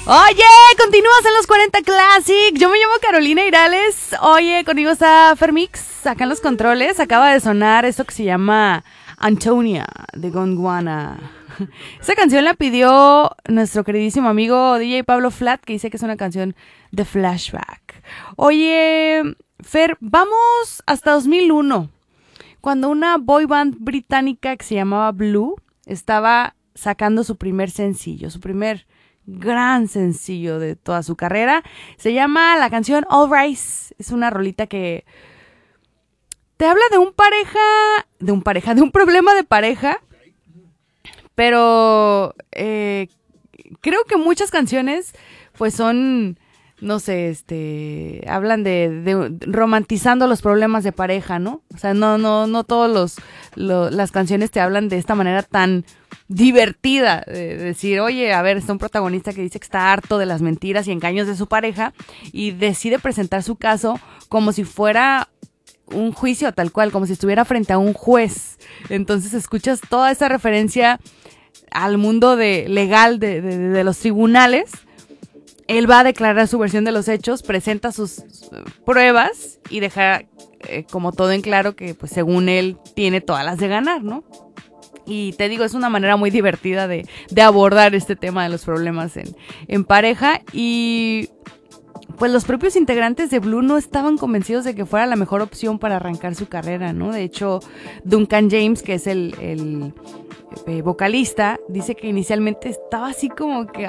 Oye, continúas en los 40 Classic. Yo me llamo Carolina Irales. Oye, conmigo está Fermix, acá en los controles. Acaba de sonar esto que se llama Antonia de Gondwana. Esa canción la pidió nuestro queridísimo amigo DJ Pablo Flat, que dice que es una canción de flashback. Oye, Fer, vamos hasta 2001, cuando una boy band británica que se llamaba Blue estaba sacando su primer sencillo, su primer gran sencillo de toda su carrera. Se llama la canción All Rise. Es una rolita que te habla de un problema de pareja, pero creo que muchas canciones pues son, no sé, hablan de romantizando los problemas de pareja, ¿no? O sea, no todos las canciones te hablan de esta manera tan divertida, de decir, oye, a ver, está un protagonista que dice que está harto de las mentiras y engaños de su pareja y decide presentar su caso como si fuera un juicio tal cual, como si estuviera frente a un juez. Entonces escuchas toda esa referencia al mundo legal de los tribunales. Él va a declarar su versión de los hechos, presenta sus pruebas y deja como todo en claro que, pues, según él, tiene todas las de ganar, ¿no? Y te digo, es una manera muy divertida de abordar este tema de los problemas en pareja. Y pues los propios integrantes de Blue no estaban convencidos de que fuera la mejor opción para arrancar su carrera, ¿no? De hecho, Duncan James, que es el vocalista, dice que inicialmente estaba así como que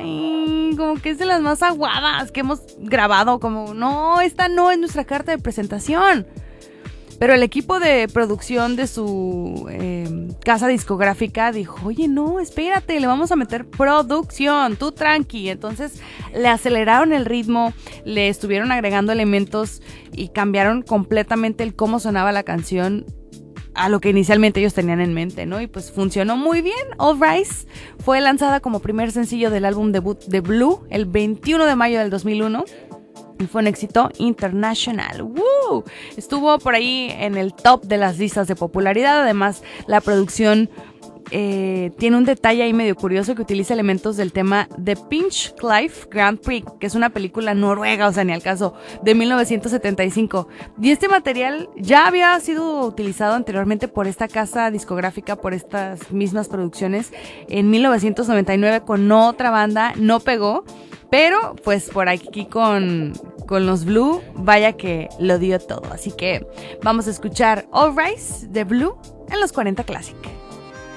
es de las más aguadas que hemos grabado, como, no, esta no es nuestra carta de presentación. Pero el equipo de producción de su casa discográfica dijo, oye, no, espérate, le vamos a meter producción, tú tranqui. Entonces le aceleraron el ritmo, le estuvieron agregando elementos y cambiaron completamente el cómo sonaba la canción a lo que inicialmente ellos tenían en mente, ¿no? Y pues funcionó muy bien. All Rise fue lanzada como primer sencillo del álbum debut de Blue el 21 de mayo del 2001. Y fue un éxito internacional. ¡Woo! Estuvo por ahí en el top de las listas de popularidad. Además, la producción tiene un detalle ahí medio curioso que utiliza elementos del tema The Pinchcliffe Grand Prix, que es una película noruega, o sea, ni al caso, de 1975. Y este material ya había sido utilizado anteriormente por esta casa discográfica, por estas mismas producciones, en 1999 con otra banda. No pegó, pero pues por aquí con los Blue, vaya que lo dio todo. Así que vamos a escuchar All Rise de Blue en los 40 Classic.